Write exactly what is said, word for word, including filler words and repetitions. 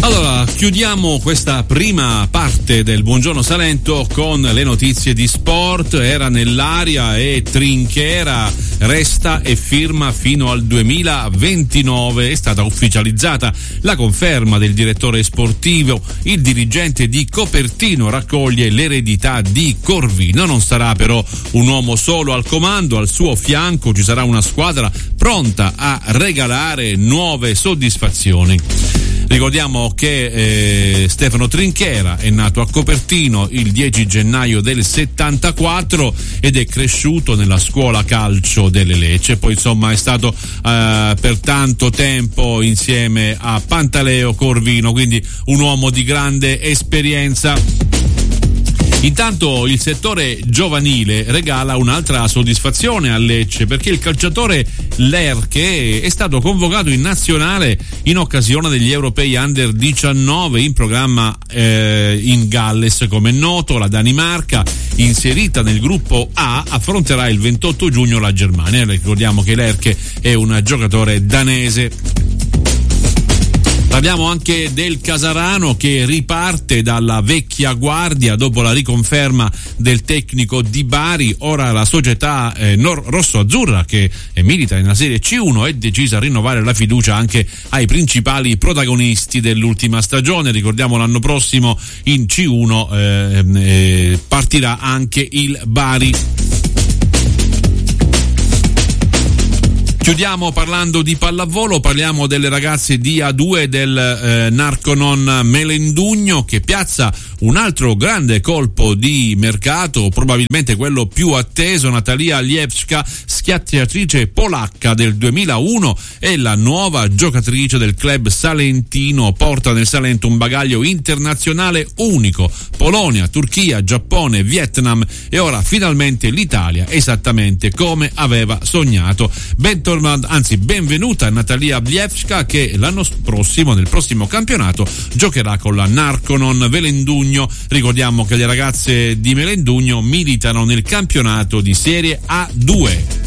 Allora, chiudiamo questa prima parte del Buongiorno Salento con le notizie di sport. Era nell'aria e Trinchera resta e firma fino al duemilaventinove. È stata ufficializzata la conferma del direttore sportivo. Il dirigente di Copertino raccoglie l'eredità di Corvino. Non sarà però un uomo solo al comando, al suo fianco ci sarà una squadra pronta a regalare nuove soddisfazioni. Ricordiamo che eh, Stefano Trinchera è nato a Copertino il dieci gennaio del settantaquattro ed è cresciuto nella scuola calcio delle Lecce. Poi insomma è stato eh, per tanto tempo insieme a Pantaleo Corvino, quindi un uomo di grande esperienza. Intanto il settore giovanile regala un'altra soddisfazione a Lecce, perché il calciatore Lerche è stato convocato in nazionale in occasione degli europei under diciannove in programma eh, in Galles. Come è noto, la Danimarca, inserita nel gruppo A, affronterà il ventotto giugno la Germania. Ricordiamo che Lerche è un giocatore danese. Parliamo anche del Casarano che riparte dalla vecchia guardia dopo la riconferma del tecnico di Bari. Ora la società eh, nor- rosso-azzurra che eh, milita nella Serie C uno è decisa a rinnovare la fiducia anche ai principali protagonisti dell'ultima stagione. Ricordiamo l'anno prossimo in C uno eh, eh, partirà anche il Bari. Chiudiamo parlando di pallavolo, parliamo delle ragazze di A due del eh, Narconon Melendugno che piazza un altro grande colpo di mercato, probabilmente quello più atteso. Natalia Lievska, schiacciatrice polacca del duemilauno, è la nuova giocatrice del club salentino, porta nel Salento un bagaglio internazionale unico: Polonia, Turchia, Giappone, Vietnam e ora finalmente l'Italia, esattamente come aveva sognato. Bentornata, anzi benvenuta Natalia Blievska, che l'anno prossimo, nel prossimo campionato, giocherà con la Narconon Melendugno. Ricordiamo che le ragazze di Melendugno militano nel campionato di Serie A due.